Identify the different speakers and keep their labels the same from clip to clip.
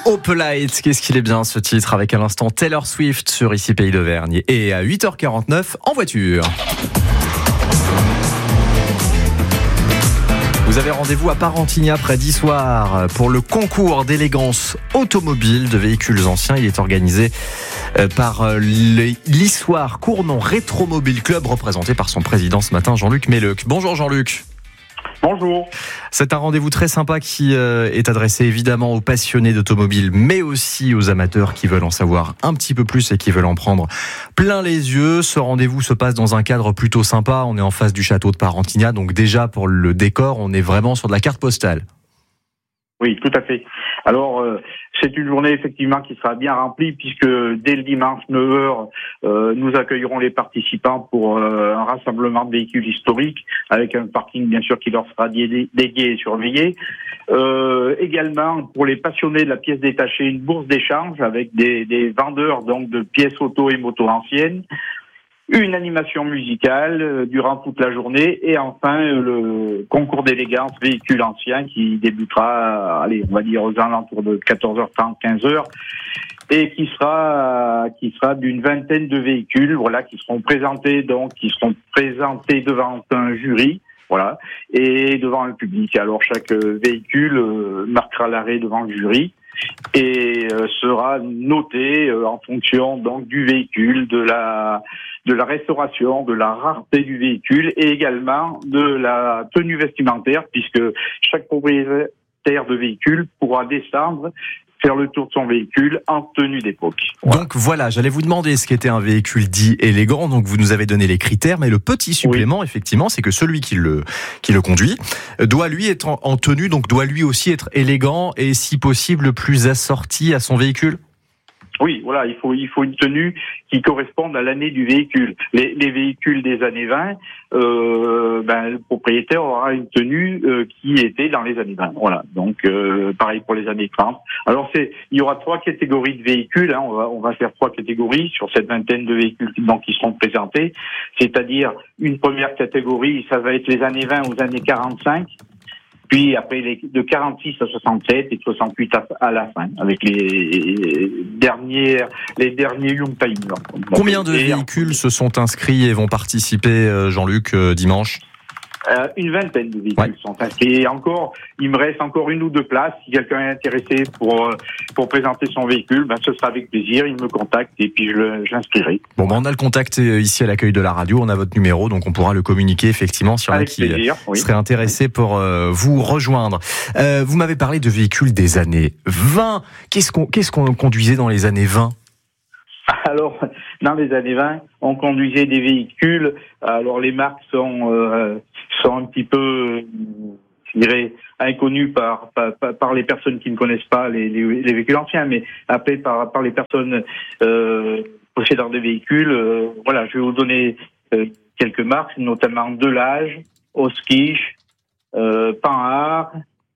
Speaker 1: Opelite, qu'est-ce qu'il est bien ce titre, avec à l'instant Taylor Swift sur Ici Pays d'Auvergne. Et à 8h49 en voiture. Vous avez rendez-vous à Parentigna près d'Issoire pour le concours d'élégance automobile de véhicules anciens. Il est organisé par l'Issoire Cournon Rétromobile Club, représenté par son président ce matin, Jean-Luc Melleuc. Bonjour Jean-Luc.
Speaker 2: Bonjour.
Speaker 1: C'est un rendez-vous très sympa qui est adressé évidemment aux passionnés d'automobile, mais aussi aux amateurs qui veulent en savoir un petit peu plus et qui veulent en prendre plein les yeux. Ce rendez-vous se passe dans un cadre plutôt sympa. On est en face du château de Parentigna, donc déjà pour le décor, on est vraiment sur de la carte postale.
Speaker 2: Oui, tout à fait. Alors, c'est une journée effectivement qui sera bien remplie puisque dès le dimanche 9h, nous accueillerons les participants pour un rassemblement de véhicules historiques avec un parking bien sûr qui leur sera dédié et surveillé. Également, pour les passionnés de la pièce détachée, une bourse d'échange avec des vendeurs donc de pièces auto et motos anciennes. Une animation musicale durant toute la journée et enfin le concours d'élégance véhicules anciens qui débutera, on va dire aux alentours de 14h30, 15h et qui sera d'une vingtaine de véhicules, qui seront présentés devant un jury. Voilà, et devant le public. Alors chaque véhicule marquera l'arrêt devant le jury et sera noté en fonction donc du véhicule, de la restauration, de la rareté du véhicule et également de la tenue vestimentaire, puisque chaque propriétaire de véhicule pourra descendre, faire le tour de son véhicule en tenue d'époque. Voilà.
Speaker 1: Donc voilà, j'allais vous demander ce qu'était un véhicule dit élégant, donc vous nous avez donné les critères, mais le petit supplément, effectivement, c'est que celui qui le conduit doit lui être en tenue, donc doit lui aussi être élégant et si possible plus assorti à son véhicule.
Speaker 2: Oui, voilà, il faut une tenue qui corresponde à l'année du véhicule. Les véhicules des années 20, le propriétaire aura une tenue qui était dans les années 20. Voilà, donc pareil pour les années 30. Alors il y aura 3 catégories de véhicules. On va faire 3 catégories sur cette vingtaine de véhicules donc qui seront présentés. C'est-à-dire une première catégorie, ça va être les années 20 aux années 45. Puis après de 46 à 67 et de 68 à la fin, avec les derniers Youngtimers.
Speaker 1: Combien de véhicules se sont inscrits et vont participer, Jean-Luc, dimanche ?
Speaker 2: Une vingtaine de véhicules sont inscrits. Et encore, il me reste encore 1 ou 2 places. Si quelqu'un est intéressé pour présenter son véhicule, ce sera avec plaisir. Il me contacte et puis j'inscrirai. Bon,
Speaker 1: on a le contact ici à l'accueil de la radio. On a votre numéro, donc on pourra le communiquer effectivement s'il y en a qui seraient intéressés pour vous rejoindre. Vous m'avez parlé de véhicules des années 20. Qu'est-ce qu'on conduisait dans les années 20 ?
Speaker 2: Alors, dans les années 20, on conduisait des véhicules. Alors, les marques sont un petit peu, je dirais, inconnues par les personnes qui ne connaissent pas les véhicules anciens, mais après par les personnes possédant des véhicules. Je vais vous donner quelques marques, notamment Delage, Oskish, Panhard.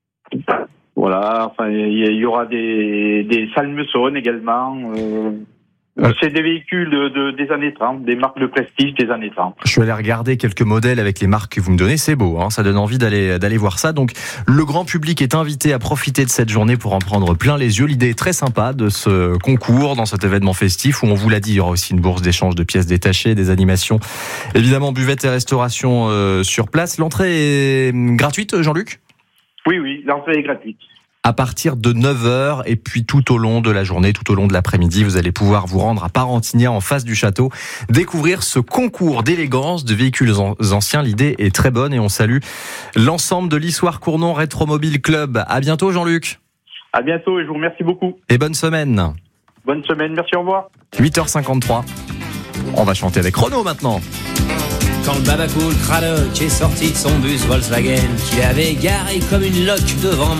Speaker 2: Voilà, il y aura des Salmeson également. C'est des véhicules des années 30, des marques de prestige des années 30.
Speaker 1: Je suis allé regarder quelques modèles avec les marques que vous me donnez, c'est beau, ça donne envie d'aller voir ça. Donc le grand public est invité à profiter de cette journée pour en prendre plein les yeux. L'idée est très sympa de ce concours, dans cet événement festif où on vous l'a dit, il y aura aussi une bourse d'échange de pièces détachées, des animations, évidemment buvette et restauration sur place. L'entrée est gratuite, Jean-Luc ?
Speaker 2: Oui, l'entrée est gratuite.
Speaker 1: À partir de 9h et puis tout au long de la journée, tout au long de l'après-midi, vous allez pouvoir vous rendre à Parentigna en face du château, découvrir ce concours d'élégance de véhicules anciens. L'idée est très bonne et on salue l'ensemble de l'Issoire Cournon Rétromobile Club. À bientôt Jean-Luc.
Speaker 2: À bientôt et je vous remercie beaucoup.
Speaker 1: Et bonne semaine.
Speaker 2: Bonne semaine, merci, au revoir.
Speaker 1: 8h53. On va chanter avec Renaud maintenant.
Speaker 3: Quand le Babacool Cradock est sorti de son bus Volkswagen, qu'il avait garé comme une loque devant